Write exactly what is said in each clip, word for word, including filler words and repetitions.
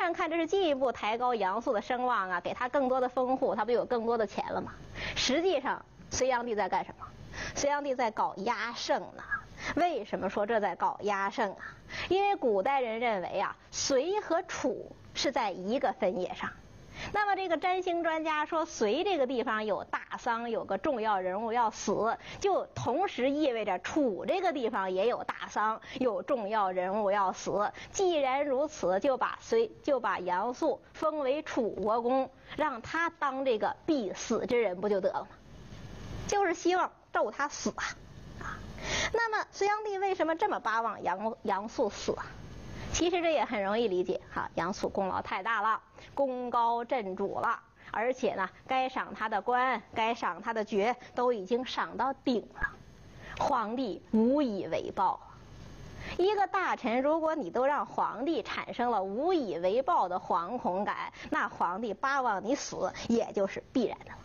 看看这是进一步抬高杨素的声望啊，给他更多的封户，他不就有更多的钱了吗？实际上，隋炀帝在干什么？隋炀帝在搞压胜呢。为什么说这在搞压胜啊？因为古代人认为啊，隋和楚是在一个分野上。那么这个占星专家说隋这个地方有大丧，有个重要人物要死，就同时意味着楚这个地方也有大丧，有重要人物要死。既然如此，就把隋就把杨素封为楚国公，让他当这个必死之人不就得了吗？就是希望咒他死啊！啊，那么隋炀帝为什么这么巴望杨杨素死啊？其实这也很容易理解哈，杨素功劳太大了，功高震主了，而且呢，该赏他的官，该赏他的爵都已经赏到顶了，皇帝无以为报。一个大臣，如果你都让皇帝产生了无以为报的惶恐感，那皇帝巴望你死也就是必然的了。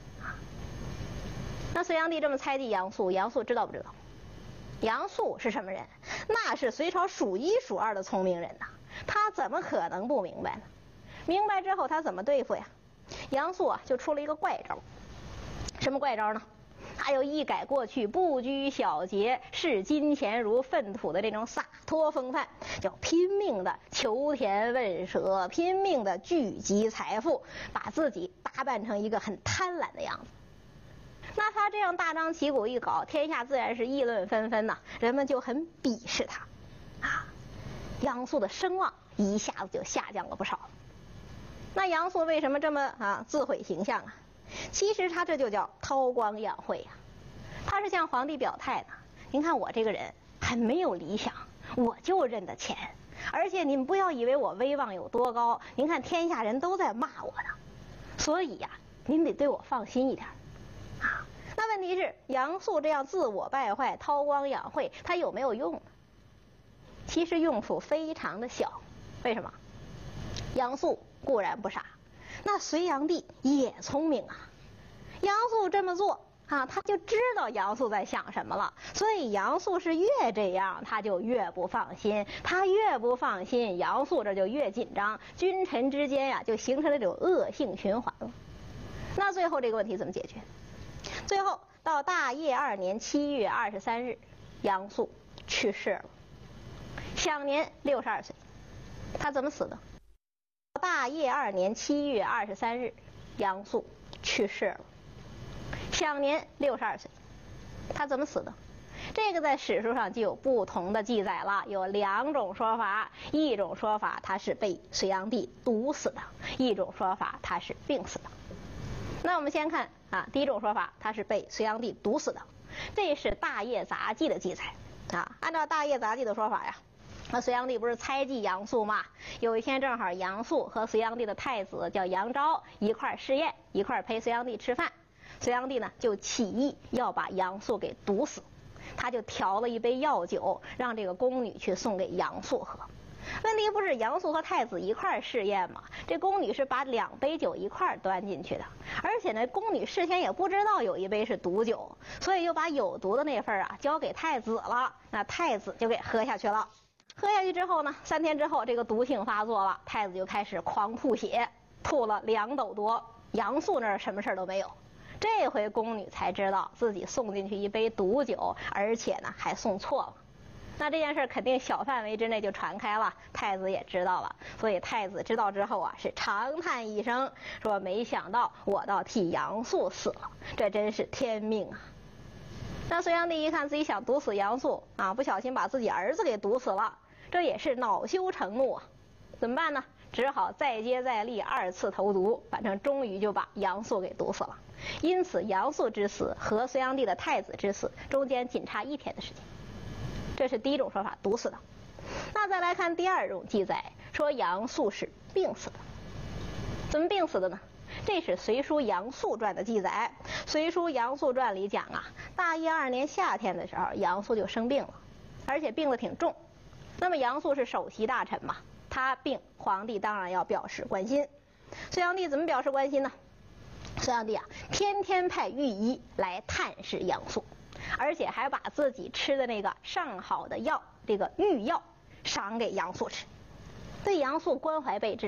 那隋炀帝这么猜忌杨素，杨素知道不知道？杨素是什么人？那是隋朝数一数二的聪明人呐，他怎么可能不明白呢？明白之后他怎么对付呀？杨素啊就出了一个怪招。什么怪招呢？他又一改过去不拘小节视金钱如粪土的这种洒脱风范，就拼命的求田问舍，拼命的聚集财富，把自己打扮成一个很贪婪的样子。那他这样大张旗鼓一搞，天下自然是议论纷纷呐、啊，人们就很鄙视他，啊，杨素的声望一下子就下降了不少。那杨素为什么这么啊自毁形象啊？其实他这就叫韬光养晦呀、啊，他是向皇帝表态呢。您看我这个人很没有理想，我就认得钱，而且你们不要以为我威望有多高，您看天下人都在骂我呢，所以呀、啊，您得对我放心一点。啊，那问题是杨素这样自我败坏、韬光养晦，它有没有用呢？其实用处非常的小。为什么？杨素固然不傻，那隋炀帝也聪明啊。杨素这么做啊，他就知道杨素在想什么了，所以杨素是越这样，他就越不放心，他越不放心，杨素这就越紧张，君臣之间呀、啊，就形成了这种恶性循环了。那最后这个问题怎么解决？最后到大业二年七月二十三日，杨素去世了，享年六十二岁。他怎么死的？大业二年七月二十三日，杨素去世了，享年六十二岁。他怎么死的？这个在史书上就有不同的记载了，有两种说法。一种说法他是被隋炀帝毒死的，一种说法他是病死的。那我们先看啊，第一种说法，他是被隋炀帝毒死的，这是《大业杂记》的记载啊。按照《大业杂记》的说法呀，那隋炀帝不是猜忌杨素吗？有一天正好杨素和隋炀帝的太子叫杨昭一块试宴，一块陪隋炀帝吃饭。隋炀帝呢就起意要把杨素给毒死，他就调了一杯药酒，让这个宫女去送给杨素喝。问题不是杨素和太子一块试宴吗？这宫女是把两杯酒一块端进去的，而且呢，宫女事先也不知道有一杯是毒酒，所以又把有毒的那份啊交给太子了，那太子就给喝下去了。喝下去之后呢，三天之后这个毒性发作了，太子就开始狂吐血，吐了两斗多。杨素那儿什么事都没有，这回宫女才知道自己送进去一杯毒酒，而且呢还送错了。那这件事肯定小范围之内就传开了，太子也知道了，所以太子知道之后啊，是长叹一声，说没想到我倒替杨素死了，这真是天命啊。那隋炀帝一看自己想毒死杨素啊，不小心把自己儿子给毒死了，这也是恼羞成怒啊，怎么办呢？只好再接再厉，二次投毒，反正终于就把杨素给毒死了。因此杨素之死和隋炀帝的太子之死中间仅差一天的时间。这是第一种说法，毒死的。那再来看第二种记载，说杨素是病死的。怎么病死的呢？这是《隋书杨素传》的记载。《隋书杨素传》里讲啊，大业二年夏天的时候，杨素就生病了，而且病得挺重。那么杨素是首席大臣嘛，他病，皇帝当然要表示关心。隋炀帝怎么表示关心呢？隋炀帝啊，天天派御医来探视杨素，而且还把自己吃的那个上好的药，这个御药赏给杨素吃，对杨素关怀备至。